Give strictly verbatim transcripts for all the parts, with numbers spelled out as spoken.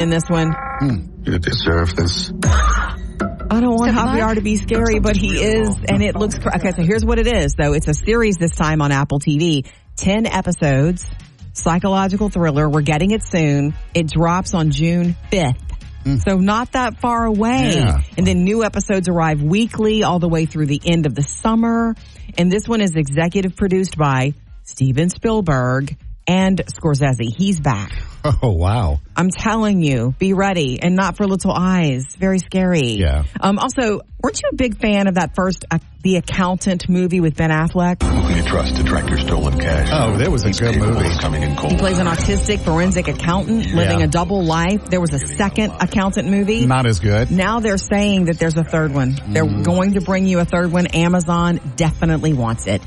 in this one. Mm, you deserve this. I don't want Javier to be scary, but he is, and it looks... Cr- okay, so here's what it is, though. It's a series this time on Apple T V. Ten episodes, psychological thriller. We're getting it soon. It drops on June fifth. Mm. So not that far away. Yeah. And then new episodes arrive weekly all the way through the end of the summer. And this one is executive produced by Steven Spielberg and Scorsese. He's back. Oh, wow. I'm telling you, be ready. And Not for Little Eyes. Very scary. Yeah. Um, also, weren't you a big fan of that first uh, The Accountant movie with Ben Affleck? Who can you trust to track your stolen cash? Oh, that was a good movie. Coming in cold. He plays an autistic forensic accountant Yeah. living a double life. There was a second accountant movie. Not as good. Now they're saying that there's a third one. Mm. They're going to bring you a third one. Amazon definitely wants it.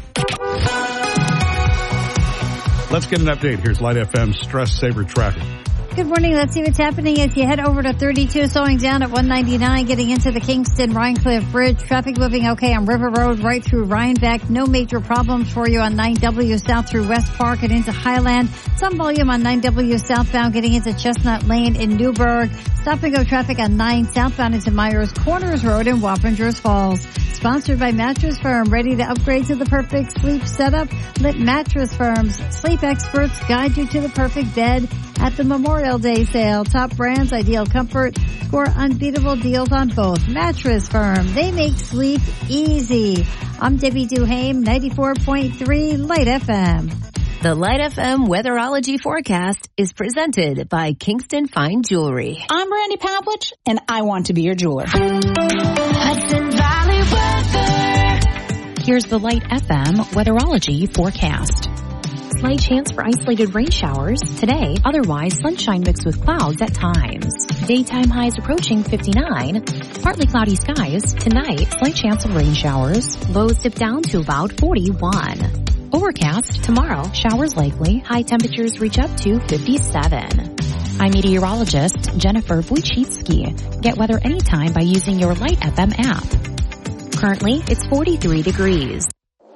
Let's get an update. Here's Light F M Stress Saver Traffic. Good morning. Let's see what's happening as you head over to thirty-two, slowing down at one ninety-nine, getting into the Kingston Rhinecliff Bridge. Traffic moving okay on River Road right through Rhinebeck. No major problems for you on nine W south through West Park and into Highland. Some volume on nine W southbound getting into Chestnut Lane in Newburgh. Stop and go traffic on nine southbound into Myers Corners Road in Wappingers Falls. Sponsored by Mattress Firm, ready to upgrade to the perfect sleep setup? Let Mattress Firm's sleep experts guide you to the perfect bed at the Memorial Day sale. Top brands, ideal comfort, score unbeatable deals on both. Mattress Firm, they make sleep easy. I'm Debbie Duhame, ninety-four point three Light F M. The Light F M Weatherology Forecast is presented by Kingston Fine Jewelry. I'm Randy Pavlich, and I want to be your jeweler. Hudson Valley Weather. Here's the Light F M Weatherology Forecast. Slight chance for isolated rain showers today, otherwise sunshine mixed with clouds at times. Daytime highs approaching fifty-nine. Partly cloudy skies tonight, slight chance of rain showers. Lows dip down to about forty-one. Overcast tomorrow, showers likely. High temperatures reach up to fifty-seven. I'm meteorologist Jennifer Wojcicki. Get weather anytime by using your Light F M app. Currently, it's forty-three degrees.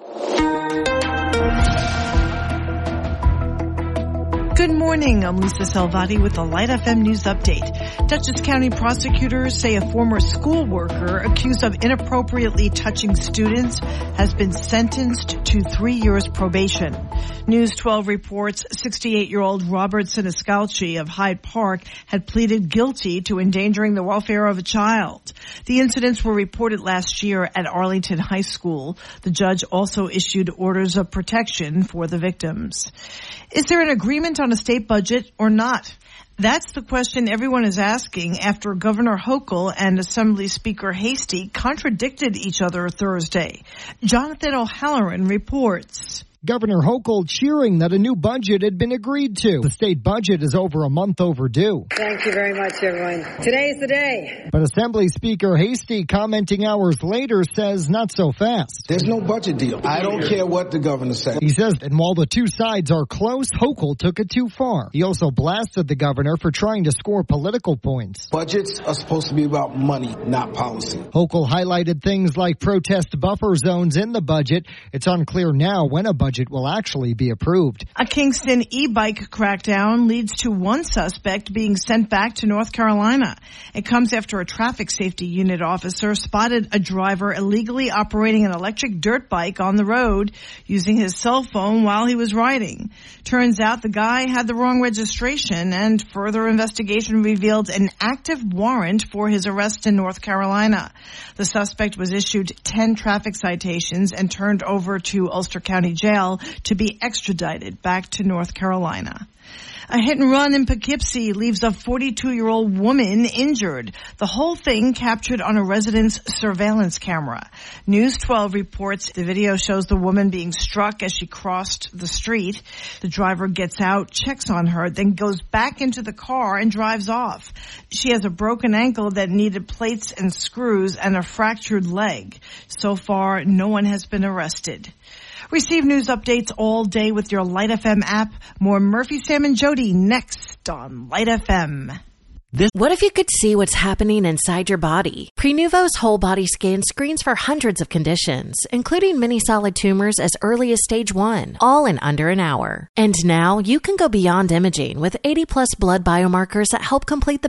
Good morning. I'm Lisa Salvati with the Light F M News Update. Dutchess County prosecutors say a former school worker accused of inappropriately touching students has been sentenced to three years probation. News twelve reports sixty-eight-year-old Robert Siniscalchi of Hyde Park had pleaded guilty to endangering the welfare of a child. The incidents were reported last year at Arlington High School. The judge also issued orders of protection for the victims. Is there an agreement on a state budget or not? That's the question everyone is asking after Governor Hochul and Assembly Speaker Hastie contradicted each other Thursday. Jonathan O'Halloran reports. Governor Hochul cheering that a new budget had been agreed to. The state budget is over a month overdue. Thank you very much, everyone. Today's the day. But Assembly Speaker Hastie, commenting hours later, says not so fast. There's no budget deal. I don't care what the governor says. He says that while the two sides are close, Hochul took it too far. He also blasted the governor for trying to score political points. Budgets are supposed to be about money, not policy. Hochul highlighted things like protest buffer zones in the budget. It's unclear now when a budget will actually be approved. A Kingston e-bike crackdown leads to one suspect being sent back to North Carolina. It comes after a traffic safety unit officer spotted a driver illegally operating an electric dirt bike on the road using his cell phone while he was riding. Turns out the guy had the wrong registration, and further investigation revealed an active warrant for his arrest in North Carolina. The suspect was issued ten traffic citations and turned over to Ulster County Jail to be extradited back to North Carolina. A hit and run in Poughkeepsie leaves a forty-two-year-old woman injured. The whole thing captured on a resident's surveillance camera. News twelve reports the video shows the woman being struck as she crossed the street. The driver gets out, checks on her, then goes back into the car and drives off. She has a broken ankle that needed plates and screws and a fractured leg. So far, no one has been arrested. Receive news updates all day with your Light F M app. More Murphy, Sam, and Jody next on Light F M. This- what if you could see what's happening inside your body? Prenuvo's whole body scan screens for hundreds of conditions, including many solid tumors as early as stage one, all in under an hour. And now you can go beyond imaging with eighty plus blood biomarkers that help complete the